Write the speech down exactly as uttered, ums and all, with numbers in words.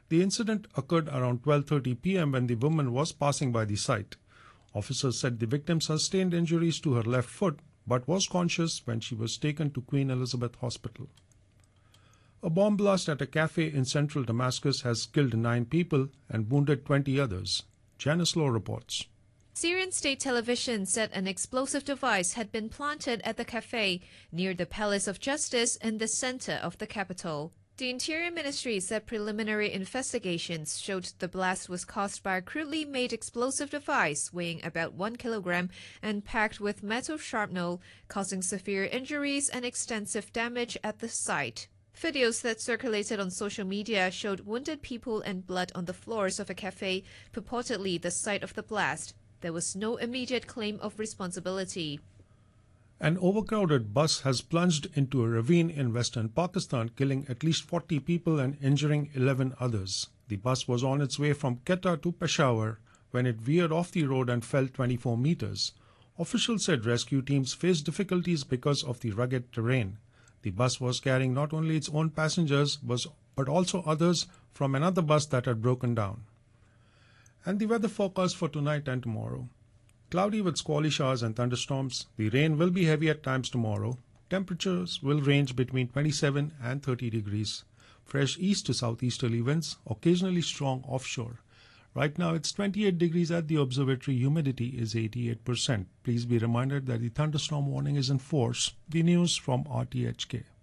The incident occurred around twelve thirty p m when the woman was passing by the site. Officers said the victim sustained injuries to her left foot but was conscious when she was taken to Queen Elizabeth Hospital. A bomb blast at a cafe in central Damascus has killed nine people and wounded twenty others. Janice Law reports. Syrian state television said an explosive device had been planted at the cafe near the Palace of Justice in the center of the capital. The Interior Ministry said preliminary investigations showed the blast was caused by a crudely made explosive device weighing about one kilogram and packed with metal shrapnel, causing severe injuries and extensive damage at the site. Videos that circulated on social media showed wounded people and blood on the floors of a cafe, purportedly the site of the blast. There was no immediate claim of responsibility. An overcrowded bus has plunged into a ravine in western Pakistan, killing at least forty people and injuring eleven others. The bus was on its way from Quetta to Peshawar when it veered off the road and fell twenty-four meters. Officials said rescue teams faced difficulties because of the rugged terrain. The bus was carrying not only its own passengers but also others from another bus that had broken down. And the weather forecast for tonight and tomorrow. Cloudy with squally showers and thunderstorms. The rain will be heavy at times tomorrow. Temperatures will range between twenty-seven and thirty degrees. Fresh east to southeasterly winds, occasionally strong offshore. Right now it's twenty-eight degrees at the observatory. Humidity is eighty-eight percent. Please be reminded that the thunderstorm warning is in force. The news from R T H K.